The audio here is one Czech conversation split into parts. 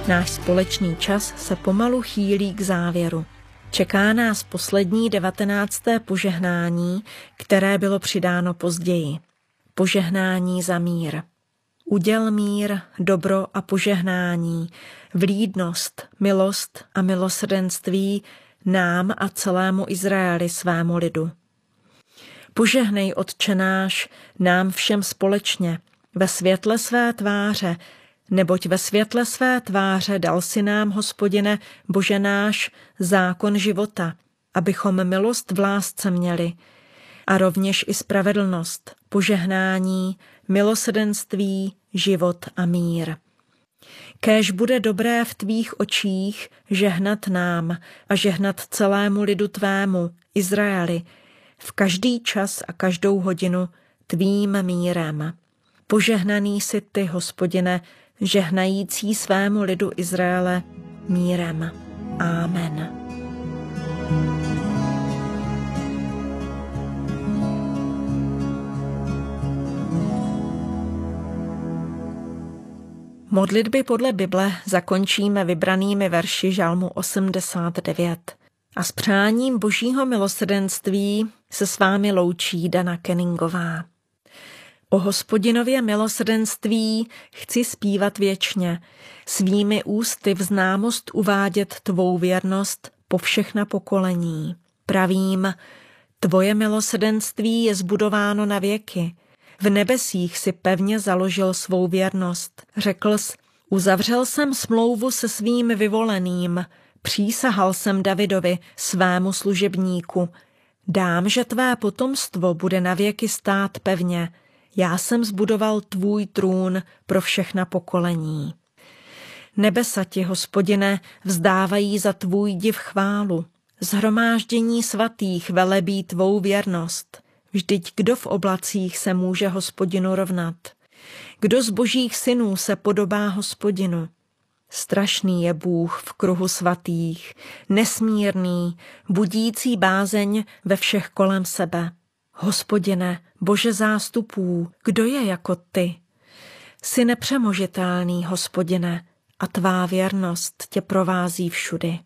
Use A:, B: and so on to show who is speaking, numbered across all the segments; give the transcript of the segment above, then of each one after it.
A: Náš společný čas se pomalu chýlí k závěru. Čeká nás poslední 19. požehnání, které bylo přidáno později. Požehnání za mír. Uděl mír, dobro a požehnání, vlídnost, milost a milosrdenství nám a celému Izraeli, svému lidu. Požehnej, Otče náš, nám všem společně, ve světle své tváře, neboť ve světle své tváře dal si nám, Hospodine, Bože náš, zákon života, abychom milost v lásce měli, a rovněž i spravedlnost, požehnání, milosrdenství, život a mír. Kéž bude dobré v tvých očích žehnat nám a žehnat celému lidu tvému, Izraeli, v každý čas a každou hodinu tvým mírem. Požehnaný jsi ty, Hospodine, žehnající svému lidu Izraele mírem. Amen. Modlitby podle Bible zakončíme vybranými verši žalmu 89. A s přáním Božího milosrdenství se s vámi loučí Dana Kenningová. O Hospodinově milosrdenství chci zpívat věčně, svými ústy v známost uvádět tvou věrnost po všechna pokolení. Pravím, tvoje milosrdenství je zbudováno na věky. V nebesích si pevně založil svou věrnost. Řekl jsi, uzavřel jsem smlouvu se svým vyvoleným, přísahal jsem Davidovi, svému služebníku. Dám, že tvé potomstvo bude navěky stát pevně. Já jsem zbudoval tvůj trůn pro všechna pokolení. Nebesa ti, Hospodine, vzdávají za tvůj div chválu. Shromáždění svatých velebí tvou věrnost. Vždyť kdo v oblacích se může Hospodinu rovnat? Kdo z božích synů se podobá Hospodinu? Strašný je Bůh v kruhu svatých, nesmírný, budící bázeň ve všech kolem sebe. Hospodine, Bože zástupů, kdo je jako ty? Jsi nepřemožitelný, Hospodine, a tvá věrnost tě provází všudy.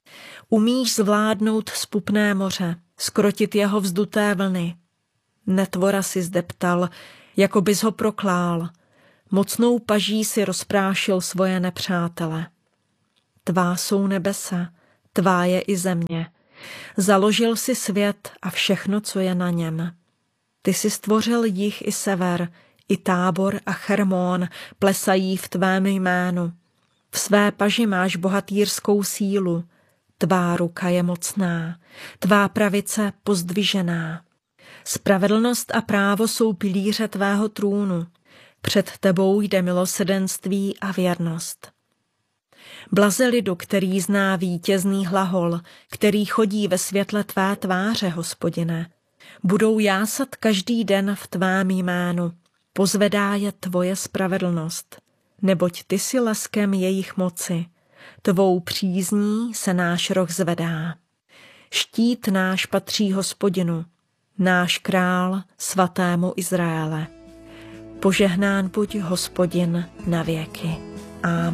A: Umíš zvládnout spupné moře, skrotit jeho vzduté vlny. Netvora si zdeptal, jako bys ho proklál. Mocnou paží si rozprášil svoje nepřátele. Tvá jsou nebesa, tvá je i země. Založil si svět a všechno, co je na něm. Ty jsi stvořil jih i sever, i Tábor a Chermón plesají v tvém jménu. V své paži máš bohatýrskou sílu. Tvá ruka je mocná, tvá pravice pozdvižená. Spravedlnost a právo jsou pilíře tvého trůnu. Před tebou jde milosrdenství a věrnost. Blaze lidu, který zná vítězný hlahol, který chodí ve světle tvé tváře, Hospodine. Budou jásat každý den v tvém jménu. Pozvedá je tvoje spravedlnost, neboť ty jsi leskem jejich moci. Tvou přízní se náš roh zvedá. Štít náš patří Hospodinu, náš král svatému Izraele. Požehnán buď Hospodin na věky. Amen.